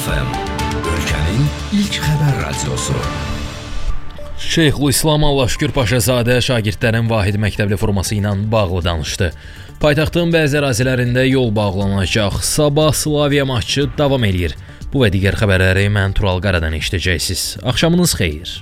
FM, ölkənin ilk xəbər radiosu. Şeyxülislam Allahşükür Paşazadə şagirdlərin Vahid məktəbli forması ilə bağlı danışdı. Paytaxtın bəzi ərazilərində yol bağlanacaq. Sabah Slavia maçı davam eləyir. Bu və digər xəbərləri mən Tural Qaradan eşidəcəksiniz. Axşamınız xeyir.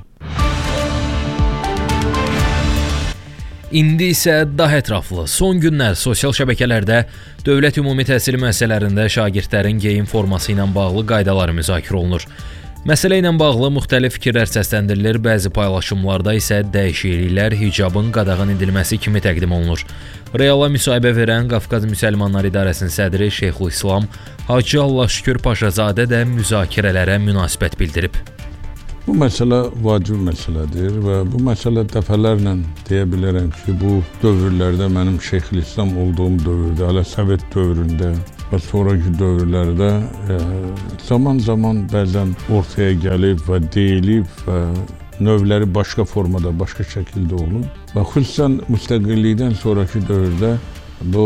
İndi isə daha ətraflı. Son günlər sosial şəbəkələrdə dövlət ümumi təhsil müəssisələrində şagirdlərin geyim forması ilə bağlı qaydaları müzakirə olunur. Məsələ ilə bağlı müxtəlif fikirlər səsləndirilir, bəzi paylaşımlarda isə dəyişikliklər hicabın qadağan edilməsi kimi təqdim olunur. Reala müsahibə verən Qafqaz Müsəlmanlar İdarəsinin sədri Şeyxülislam Hacı Allahşükür Paşazadə də müzakirələrə münasibət bildirib. Bu məsələ vacib məsələdir və bu məsələ dəfələrlə deyə bilərəm ki, bu dövrlərdə mənim Şeyxülislam olduğum dövrdə, hələ Sovet dövründə və sonraki dövrlərdə zaman-zaman bəzən ortaya gəlib və deyilib və növləri başqa formada, başqa şəkildə olub və xüsusən müstəqillikdən sonraki dövrdə bu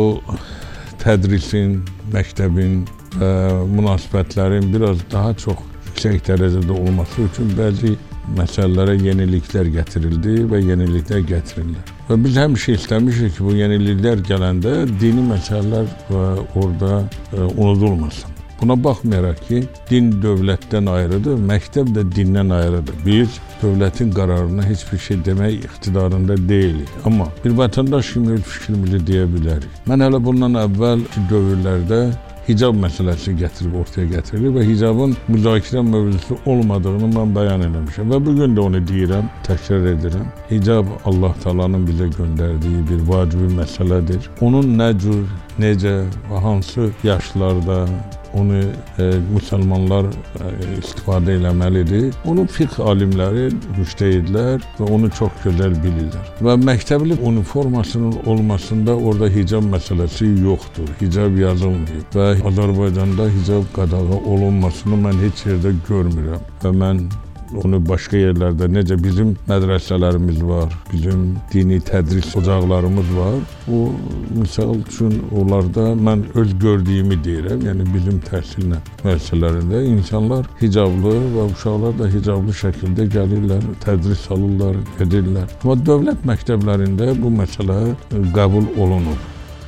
tədrisin, məktəbin və münasibətlərin biraz daha çox yüksək dərəcədə olması üçün bəzi məsələlərə yeniliklər gətirildi və yeniliklər gətirilir. Və biz həmişə istəmişik ki, bu yeniliklər gələndə dini məsələlər orada unudulmasın. Buna baxmayaraq ki, din dövlətdən ayrıdır, məktəb də dindən ayrıdır. Biz dövlətin qərarına heç bir şey demək iqtidarında deyilik. Amma bir vətəndaş kimi öz fikrimizi deyə bilərik. Mən hələ bundan əvvəlki dövrlərdə hicab məsələsi ortaya gətirilir və hicabın müzakirə mövzusu olmadığını mən bəyan eləmişəm və bugün də onu deyirəm, təkrar edirəm. Hicab Allah Taala'nın bizə göndərdiyi bir vacibi məsələdir. Onun nə cür, necə və hansı yaşlarda onu müsəlmanlar istifadə eləməlidir. Onu fiqh alimləri, müctəhidlər və onu çox gözəl bilirlər. Və məktəbli uniformasının olmasında orada hicab məsələsi yoxdur. Hicab yazılmıyıb və Azərbaycanda hicab qadağa olunmasını mən heç yerdə görmürəm və mən onu başqa yerlərdə, necə bizim mədrəsələrimiz var, bizim dini tədris ocaqlarımız var. O, misal üçün, onlarda mən öz gördüyümü deyirəm, yəni bizim təhsil müəssisələrində insanlar hicablı və uşaqlar da hicablı şəkildə gəlirlər, tədris alırlar, edirlər. Amma dövlət məktəblərində bu məsələ qəbul olunur.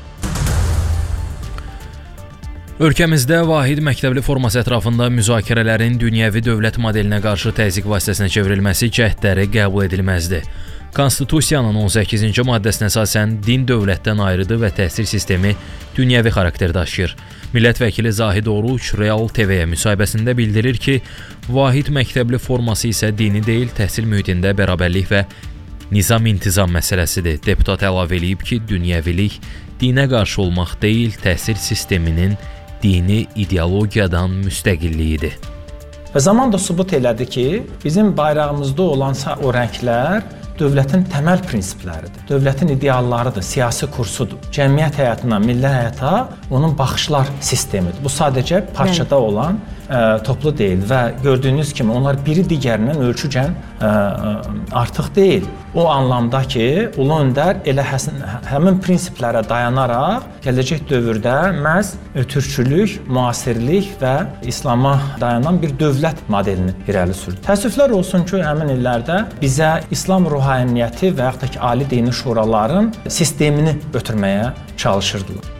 Ölkəmizdə Vahid məktəbli forması ətrafında müzakirələrin dünyəvi dövlət modelinə qarşı təzyiq vasitəsinə çevrilməsi cəhdləri qəbul edilməzdir. Konstitusiyanın 18-ci maddəsinə əsasən din dövlətdən ayrıdır və təhsil sistemi dünyəvi xarakter daşıyır. Millət vəkili Zahid Oruç Real TV-yə müsahibəsində bildirir ki, Vahid məktəbli forması isə dini deyil, təhsil mühitində bərabərlik və nizam-intizam məsələsidir. Deputat əlavə edib ki, dünyəvilik dinə qarşı olmaq deyil, təhsil sisteminin dini ideologiyadan müstəqilliyidir. Və zaman da sübut elədi ki, bizim bayrağımızda olan o rənglər dövlətin təməl prinsipləridir. Dövlətin ideallarıdır, siyasi kursudur. Cəmiyyət həyatına, milli həyata onun baxışlar sistemidir. Bu sadəcə parçada olan toplu deyil və gördüyünüz kimi onlar biri digərindən ölçücən artıq deyil. O anlamda ki, Ulu Öndər elə həmin prinsiplərə dayanaraq gələcək dövrdə məhz ötürkçülük, müasirlik və İslama dayanan bir dövlət modelini irəli sürdü. Təəssüflər olsun ki, həmin illərdə bizə İslam ruhaniyyəti və yaxud da ki, ali dini şuraların sistemini ötürməyə çalışırdılar.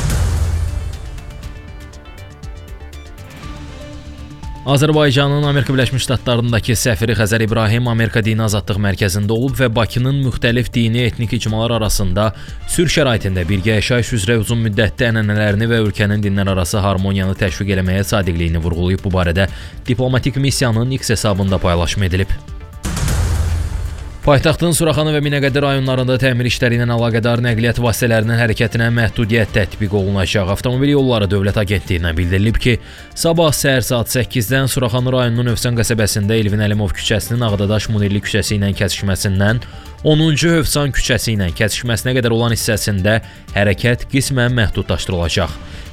Azərbaycanın Amerika Birləşmiş Ştatlarındakı səfiri Xəzər İbrahim Amerika Dini Azadlıq Mərkəzində olub və Bakının müxtəlif dini etnik icmalar arasında sülh şəraitində birgə yaşayış üzrə uzun müddətli ənənələrini və ölkənin dinlərarası harmoniyanı təşviq eləməyə sadiqliyini vurğulayıb. Bu barədə diplomatik missiyanın X hesabında paylaşım edilib. Paytaxtın Suraxanı və Binəqədi rayonlarında təmir işləri ilə əlaqədar nəqliyyat vasitələrinin hərəkətinə məhdudiyyət tətbiq olunacaq. Avtomobil Yolları Dövlət Agentliyindən bildirilib ki, sabah səhər saat 8-dən Suraxanı rayonunun Övsan qəsəbəsində Elvin Əlimov küçəsinin Ağdadaş Munirli küçəsi ilə kəsişməsindən 10-cu Övsan küçəsi ilə kəsişməsinə qədər olan hissəsində hərəkət qismən məhdudlaşdırılacaq.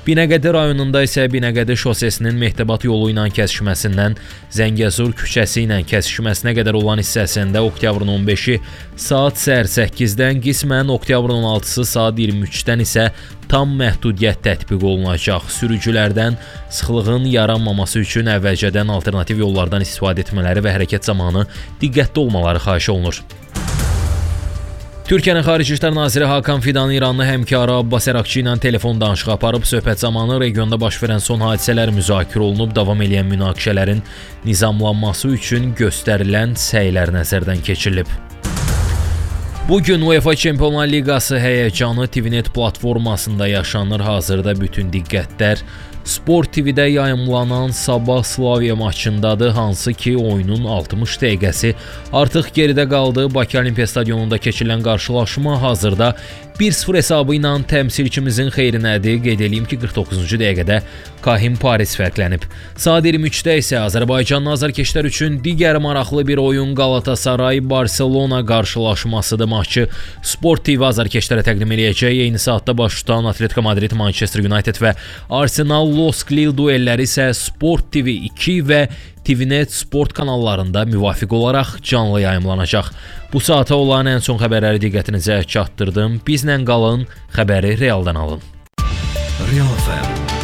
Binəqədi rayonunda isə Binəqədi şosesinin Mehtebat yolu ilə kəsişməsindən Zəngəzur küçəsi ilə kəsişməsinə qədər olan hissəsində oktyabrın 15-i saat səhər 8-dən, qismən oktyabrın 16-sı saat 23-dən isə tam məhdudiyyət tətbiq olunacaq. Sürücülərdən sıxlığın yaranmaması üçün əvvəlcədən alternativ yollardan istifadə etmələri və hərəkət zamanı diqqətli olmaları xahiş olunur. Türkiyənin Xarici İşlər Naziri Hakan Fidan İranlı həmkarı Abbas Ərakçı ilə telefon danışığı aparıb, söhbət zamanı regionda baş verən son hadisələr müzakirə olunub, davam edən münaqişələrin nizamlanması üçün göstərilən səylər nəzərdən keçirilib. Bugün UEFA Çempionlar Liqası həyəcanı TVNet platformasında yaşanır. Hazırda bütün diqqətlər Sport TV-də yayımlanan Sabah Slavia maçındadır, hansı ki oyunun 60 dəqiqəsi artıq geridə qaldı. Bakı Olimpiya Stadionunda keçirilən qarşılaşma hazırda 1-0 hesabı ilə təmsilçimizin xeyrinədir. Qeyd edeyim ki, 49-cu dəqiqədə Kahim Paris fərqlənib. Saat 23-də isə Azərbaycanlı azarkeşlər üçün digər maraqlı bir oyun Galatasaray-Barselona qarşılaşmasıdır. Maçı Sport TV azarkeşlərə təqdim edəcək. Eyni saatda baş tutan Atletico Madrid, Manchester United və Arsenal Losk Lille duelləri isə Sport TV 2 və TVNet Sport kanallarında müvafiq olaraq canlı yayımlanacaq. Bu saata olan ən son xəbərləri diqqətinizə çatdırdım. Bizlə qalın, xəbəri realdan alın. Real FM